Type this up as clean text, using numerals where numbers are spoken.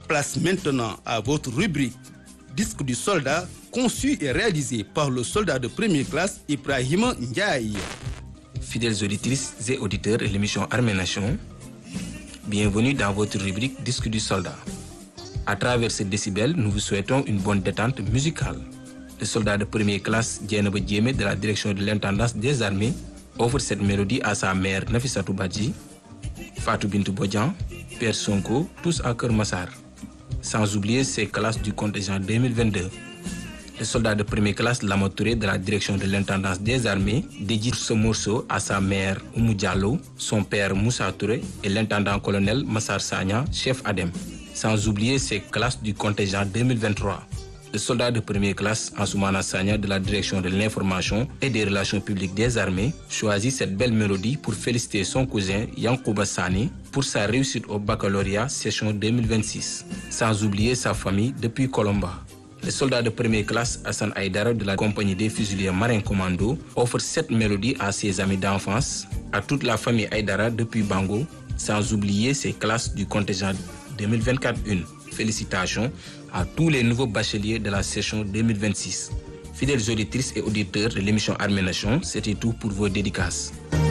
Place maintenant à votre rubrique Disque du soldat, conçu et réalisé par le soldat de première classe Ibrahima Ndiaye. Fidèles auditrices et auditeurs de l'émission Armée Nation, bienvenue dans votre rubrique Disque du soldat. À travers ce décibel, nous vous souhaitons une bonne détente musicale. Le soldat de première classe Dieynaba Diémé de la direction de l'intendance des armées offre cette mélodie à sa mère Nafissatou Badji, Fatou Bintou Bodian, Père Sonko, tous à Keur Massar. Sans oublier ses classes du contingent 2022. Le soldat de première classe Lama Touré de la direction de l'intendance des armées dédie ce morceau à sa mère Oumou Diallo, son père Moussa Touré et l'intendant-colonel Massar Sagna, chef ADEM. Sans oublier ses classes du contingent 2023. Le soldat de première classe Ansoumana Sagna de la direction de l'information et des relations publiques des armées choisit cette belle mélodie pour féliciter son cousin Yankouba Sani pour sa réussite au baccalauréat session 2026. Sans oublier sa famille depuis Colomba. Le soldat de première classe Hassan Aïdara de la compagnie des fusiliers marins commando offre cette mélodie à ses amis d'enfance, à toute la famille Aïdara depuis Bango, sans oublier ses classes du contingent 2024-1. Félicitations à tous les nouveaux bacheliers de la session 2026. Fidèles auditrices et auditeurs de l'émission Armée Nation, c'était tout pour vos dédicaces.